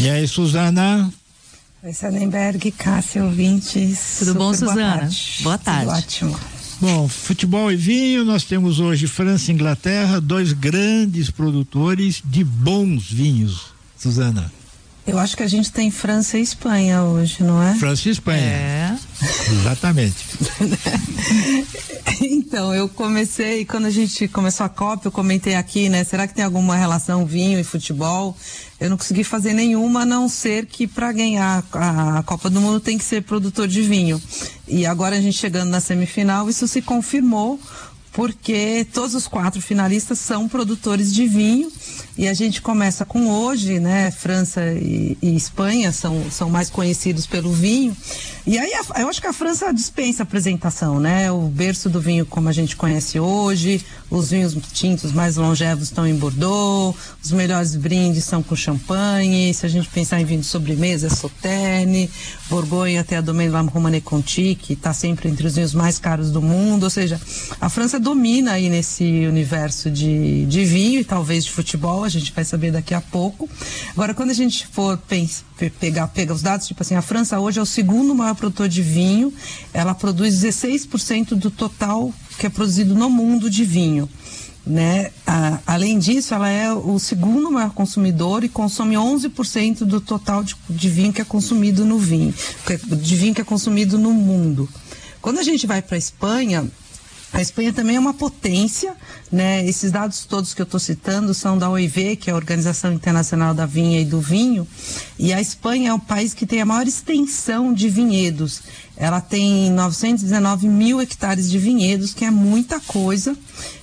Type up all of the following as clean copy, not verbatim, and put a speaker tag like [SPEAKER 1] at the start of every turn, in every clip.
[SPEAKER 1] E aí, Suzana?
[SPEAKER 2] Oi, Sardenberg, Cássia, ouvintes.
[SPEAKER 3] Tudo bom, Suzana? Boa tarde.
[SPEAKER 2] Tudo ótimo.
[SPEAKER 1] Bom, futebol e vinho, nós temos hoje França e Inglaterra, dois grandes produtores de bons vinhos. Suzana?
[SPEAKER 2] Eu acho que a gente tem França e Espanha hoje, não é?
[SPEAKER 1] França e Espanha.
[SPEAKER 3] É.
[SPEAKER 1] Exatamente.
[SPEAKER 2] Então, eu comecei, quando a gente começou a Copa, eu comentei aqui, né? Será que tem alguma relação vinho e futebol? Eu não consegui fazer nenhuma, a não ser que para ganhar a Copa do Mundo tem que ser produtor de vinho. E agora a gente chegando na semifinal, isso se confirmou, porque todos os 4 finalistas são produtores de vinho, e a gente começa com hoje, né? França e Espanha são mais conhecidos pelo vinho, e aí eu acho que a França dispensa apresentação, né? O berço do vinho como a gente conhece hoje, os vinhos tintos mais longevos estão em Bordeaux, os melhores brindes são com champanhe, se a gente pensar em vinho de sobremesa, é Sauternes, Borgonha até a Domaine de la Romanée-Conti, que está sempre entre os vinhos mais caros do mundo, ou seja, a França domina aí nesse universo de vinho e talvez de futebol, a gente vai saber daqui a pouco. Agora, quando a gente for pegar os dados, tipo assim, a França hoje é o segundo maior produtor de vinho, ela produz 16% do total que é produzido no mundo de vinho, né? Além disso, ela é o segundo maior consumidor e consome 11% do total de vinho que é consumido no que é consumido no mundo. Quando a gente vai para a Espanha também é uma potência, né? Esses dados todos que eu estou citando são da OIV, que é a Organização Internacional da Vinha e do Vinho, e a Espanha é o país que tem a maior extensão de vinhedos. Ela tem 919 mil hectares de vinhedos, que é muita coisa.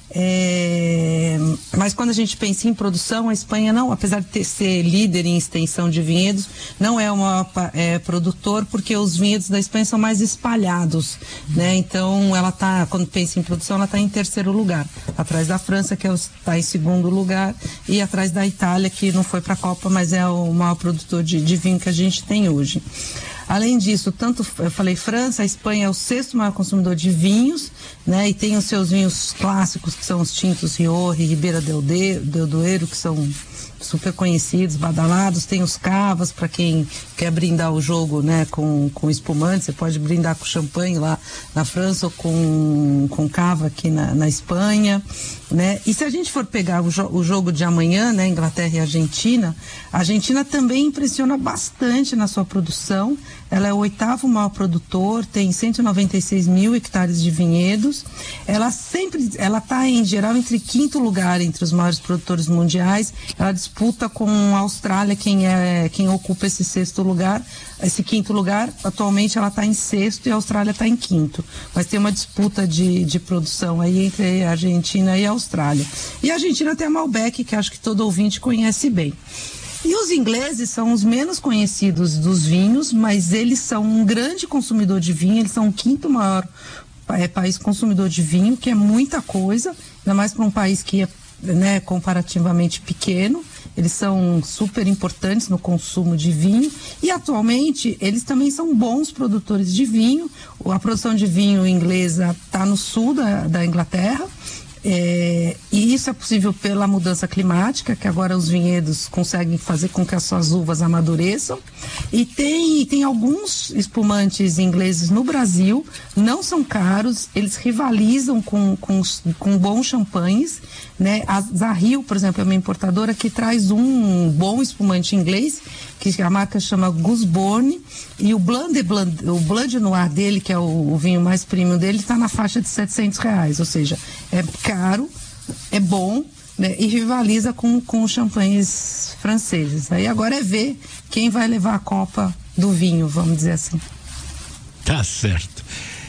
[SPEAKER 2] Mas quando a gente pensa em produção, a Espanha não, apesar de ser líder em extensão de vinhedos, não é o maior produtor, porque os vinhedos da Espanha são mais espalhados, né? Então ela tá, quando pensa em produção, ela está em terceiro lugar, atrás da França, que está em segundo lugar, e atrás da Itália, que não foi para a Copa, mas é o maior produtor de vinho que a gente tem hoje. Além disso, eu falei França, a Espanha é o 6º maior consumidor de vinhos, né? E tem os seus vinhos clássicos, que são os tintos Rioja e Ribeira del Duero, que são super conhecidos, badalados. Tem os cavas, para quem quer brindar o jogo, né, com espumante. Você pode brindar com champanhe lá na França ou com cava aqui na Espanha, né? E se a gente for pegar o jogo de amanhã, né, Inglaterra e Argentina, a Argentina também impressiona bastante na sua produção. Ela é o 8º maior produtor, tem 196 mil hectares de vinhedos. Ela está em geral entre 5º lugar entre os maiores produtores mundiais. Ela disputa com a Austrália, quem ocupa esse 6º lugar. Esse 5º lugar, atualmente ela está em 6º e a Austrália está em 5º. Mas tem uma disputa de produção aí entre a Argentina e a Austrália. E a Argentina tem a Malbec, que acho que todo ouvinte conhece bem. E os ingleses são os menos conhecidos dos vinhos, mas eles são um grande consumidor de vinho, eles são o 5º maior país consumidor de vinho, que é muita coisa, ainda mais para um país que é, né, comparativamente pequeno. Eles são super importantes no consumo de vinho e atualmente eles também são bons produtores de vinho. A produção de vinho inglesa está no sul da Inglaterra. E isso é possível pela mudança climática, que agora os vinhedos conseguem fazer com que as suas uvas amadureçam. E tem alguns espumantes ingleses no Brasil, não são caros, eles rivalizam com bons champanhes, né? A Zahil, por exemplo, é uma importadora que traz um bom espumante inglês, que a marca chama Goosebourne, e o Blanc de Noir dele, que é o vinho mais premium dele, está na faixa de R$700, ou seja, é caro, é bom, né? E rivaliza com os champanhes franceses. Aí agora é ver quem vai levar a Copa do vinho, vamos dizer assim.
[SPEAKER 1] Tá certo.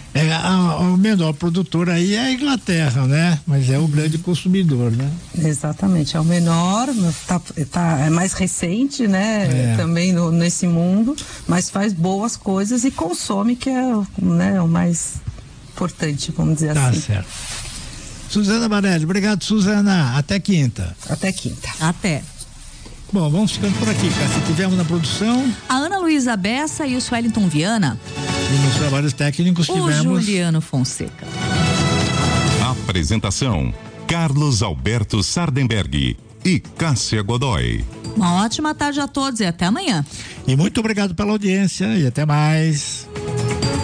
[SPEAKER 1] O menor produtor aí é a Inglaterra, né? Mas é o grande consumidor, né?
[SPEAKER 2] Exatamente, é o menor, é mais recente, né? Também nesse mundo, mas faz boas coisas e consome, que é, né, o mais importante, vamos dizer assim.
[SPEAKER 1] Tá certo. Suzana Barelli, obrigado, Suzana. Até quinta.
[SPEAKER 2] Até quinta.
[SPEAKER 3] Até.
[SPEAKER 1] Bom, vamos ficando por aqui, Cássia. Tivemos na produção
[SPEAKER 3] a Ana Luísa Bessa e o Sueliton Viana.
[SPEAKER 1] E nos trabalhos técnicos tivemos
[SPEAKER 3] o Juliano Fonseca.
[SPEAKER 4] Apresentação: Carlos Alberto Sardenberg e Cássia Godoy.
[SPEAKER 3] Uma ótima tarde a todos e até amanhã.
[SPEAKER 1] E muito obrigado pela audiência e até mais.